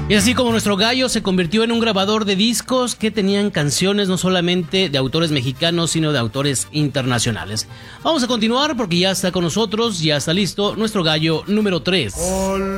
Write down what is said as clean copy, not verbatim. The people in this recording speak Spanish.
Y así como nuestro gallo se convirtió en un grabador de discos que tenían canciones no solamente de autores mexicanos, sino de autores internacionales. Vamos a continuar porque ya está con nosotros, ya está listo nuestro gallo número 3.